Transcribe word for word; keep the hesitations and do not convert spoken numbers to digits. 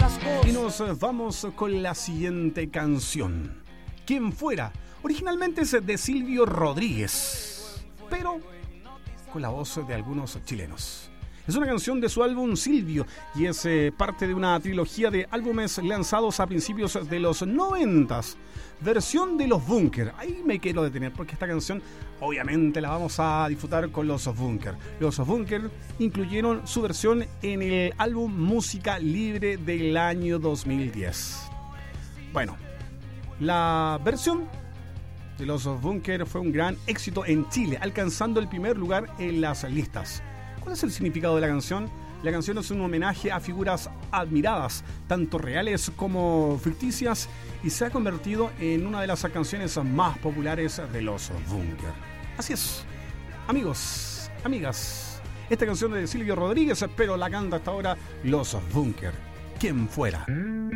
Y nos vamos con la siguiente canción. ¿Quién fuera? Originalmente es de Silvio Rodríguez, pero con la voz de algunos chilenos. Es una canción de su álbum Silvio y es eh, parte de una trilogía de álbumes lanzados a principios de los noventas. Versión de Los Bunkers. Ahí me quiero detener porque esta canción obviamente la vamos a disfrutar con Los Bunkers. Los Bunkers incluyeron su versión en el álbum Música Libre del año dos mil diez. Bueno, la versión de Los Bunkers fue un gran éxito en Chile, alcanzando el primer lugar en las listas. ¿Cuál es el significado de la canción? La canción es un homenaje a figuras admiradas, tanto reales como ficticias, y se ha convertido en una de las canciones más populares de Los Bunkers. Así es, amigos, amigas, esta canción es de Silvio Rodríguez, pero la canta hasta ahora Los Bunkers. ¿Quién fuera?